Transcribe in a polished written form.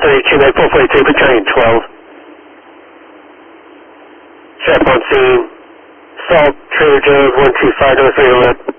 132, make 442, battalion 12. Sheriff on scene. Salt, Trader Joe's, 125, 03 alert.